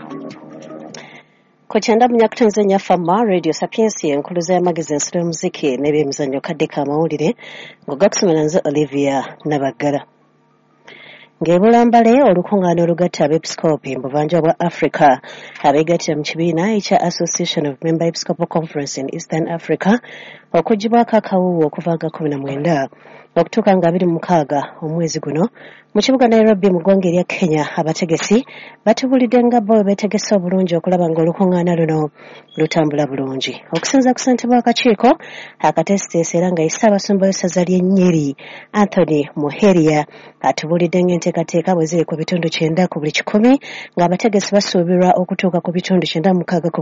Kuchanda munyakutanzania fama Radio Sapiensi enkuluza y'amagezi ensolo y'omuziki n'ebyemizannyo kaddeka amawulire ng'ogakusomera nze Olivia Nabagala. Ng'ebulambale olukungaana olugatta abeepisikoopi mu buvanjuba bwa Africa abeegattira mu kibiina ekya Association of Member Episcopal Conference in Eastern Africa okuggyibwako akawuuwo okuva nga 19 okutuuka nga 26 omwezi guno mu kibuga Nairobi mu ggwanga erya Kenya. Abategesi batubulidde nga bo beetegese obulungi okulaba ng'olukungaana luno lutambula bulungi. Okusinza ku ssentebe w'akakiiko akateesiteesi era nga ye Ssaabasumba w'essaza ly'e Nyeri Anthony Muheria atubulidde ng'enteekateeka bwe ziri ku bitundu 9 ku buli 100 ng'abategesi basuubirwa okutuuka ku bitundu 96